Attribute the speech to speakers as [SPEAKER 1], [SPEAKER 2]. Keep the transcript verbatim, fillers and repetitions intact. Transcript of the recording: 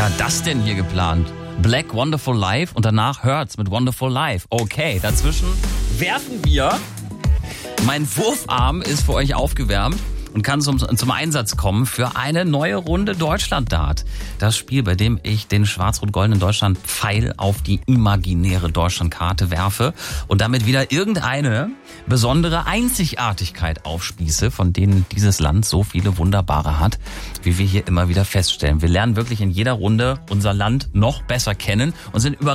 [SPEAKER 1] Wer hat das denn hier geplant? Black Wonderful Life und danach Hurts mit Wonderful Life. Okay, dazwischen werfen wir. Mein Wurfarm ist für euch aufgewärmt und kann zum, zum Einsatz kommen für eine neue Runde Deutschland-Dart. Das Spiel, bei dem ich den schwarz-rot-goldenen Deutschland-Pfeil auf die imaginäre Deutschlandkarte werfe und damit wieder irgendeine besondere Einzigartigkeit aufspieße, von denen dieses Land so viele wunderbare hat, wie wir hier immer wieder feststellen. Wir lernen wirklich in jeder Runde unser Land noch besser kennen und sind über